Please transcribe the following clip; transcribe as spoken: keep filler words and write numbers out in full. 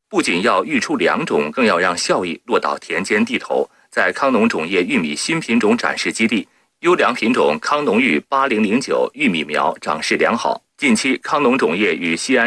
不仅要育出良种，更要让效益落到田间地头。在康农种业玉米新品种展示基地，优良品种康农玉八零零九玉米苗长势良好。近期，康农种业与西安